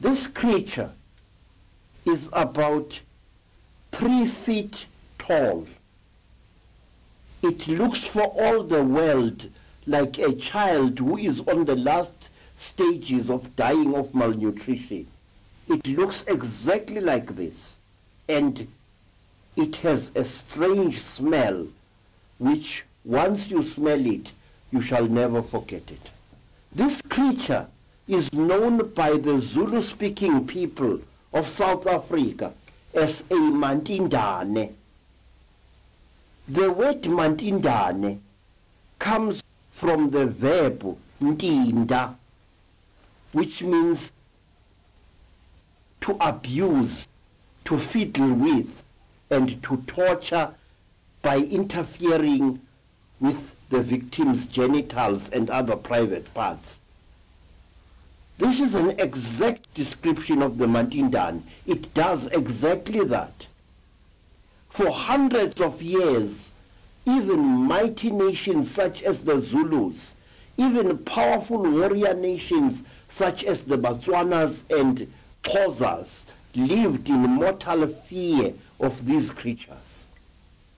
This creature is about 3 feet tall. It looks for all the world like a child who is on the last stages of dying of malnutrition. It looks exactly like this, and it has a strange smell which once you smell it, you shall never forget it. This creature is known by the Zulu-speaking people of South Africa as a Mantindane. The word Mantindane comes from the verb ntinda, which means to abuse, to fiddle with, and to torture by interfering with the victim's genitals and other private parts. This is an exact description of the Mantindane. It does exactly that. For hundreds of years, even mighty nations such as the Zulus, even powerful warrior nations such as the Botswanas and Xhosas lived in mortal fear of these creatures.